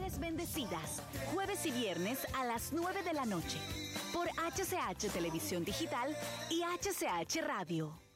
Mujeres Bendecidas, jueves y viernes a las 9 de la noche, por HCH Televisión Digital y HCH Radio.